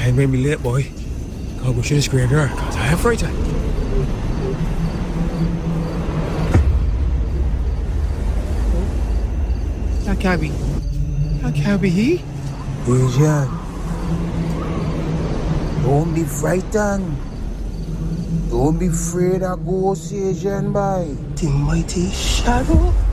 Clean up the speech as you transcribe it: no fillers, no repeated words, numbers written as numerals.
I made me late, boy. Can't go through the screen door, cause I am frightened. That can't be. That can't be he. Asian, don't be frightened. Don't be afraid of ghosts, Asian boy. The mighty shadow.